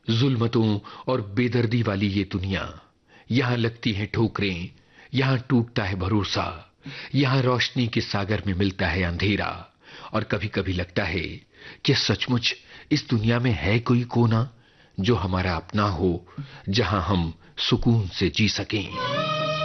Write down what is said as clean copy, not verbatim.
जुल्मतों और बेदर्दी वाली ये दुनिया, यहां लगती हैं ठोकरें, यहां टूटता है भरोसा, यहां रोशनी के सागर में मिलता है अंधेरा। और कभी कभी लगता है कि सचमुच इस दुनिया में है कोई कोना जो हमारा अपना हो, जहां हम सुकून से जी सकें।